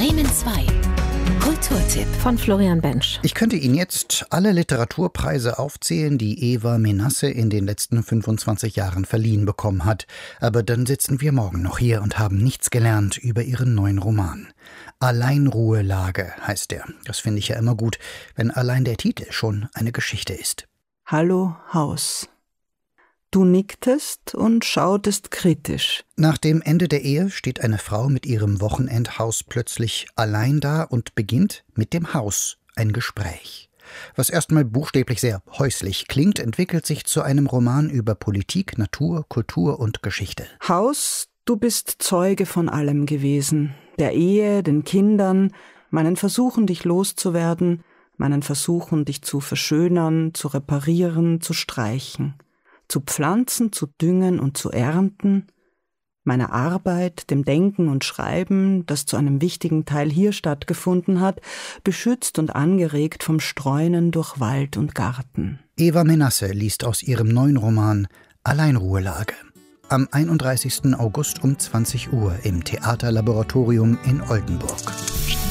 Bremen 2. Kulturtipp von Florian Bensch. Ich könnte Ihnen jetzt alle Literaturpreise aufzählen, die Eva Menasse in den letzten 25 Jahren verliehen bekommen hat. Aber dann sitzen wir morgen noch hier und haben nichts gelernt über ihren neuen Roman. Alleinruhelage heißt er. Das finde ich ja immer gut, wenn allein der Titel schon eine Geschichte ist. Hallo, Haus. Du nicktest und schautest kritisch. Nach dem Ende der Ehe steht eine Frau mit ihrem Wochenendhaus plötzlich allein da und beginnt mit dem Haus ein Gespräch. Was erstmal buchstäblich sehr häuslich klingt, entwickelt sich zu einem Roman über Politik, Natur, Kultur und Geschichte. Haus, du bist Zeuge von allem gewesen. Der Ehe, den Kindern, meinen Versuchen, dich loszuwerden, meinen Versuchen, dich zu verschönern, zu reparieren, zu streichen. Zu pflanzen, zu düngen und zu ernten, meiner Arbeit, dem Denken und Schreiben, das zu einem wichtigen Teil hier stattgefunden hat, beschützt und angeregt vom Streunen durch Wald und Garten. Eva Menasse liest aus ihrem neuen Roman Alleinruhelage. Am 31. August um 20 Uhr im Theaterlaboratorium in Oldenburg.